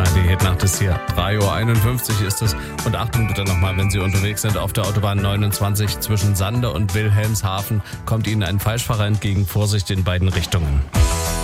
Die Hitnacht ist hier. 3:51 Uhr ist es. Und Achtung bitte nochmal, wenn Sie unterwegs sind auf der Autobahn 29 zwischen Sande und Wilhelmshaven, kommt Ihnen ein Falschfahrer entgegen. Vorsicht in beiden Richtungen.